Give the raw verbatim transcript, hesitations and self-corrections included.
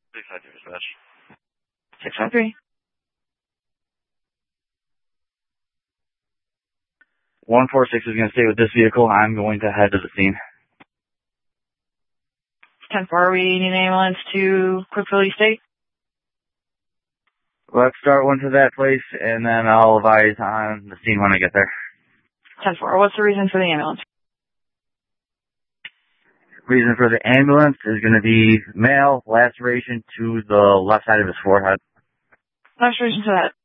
six five three dispatch. six five three. one four six is going to stay with this vehicle. I'm going to head to the scene. ten four, we need an ambulance to Quickville State. Let's start one to that place, and then I'll advise on the scene when I get there. ten four, what's the reason for the ambulance? Reason for the ambulance is going to be male laceration to the left side of his forehead. Laceration to that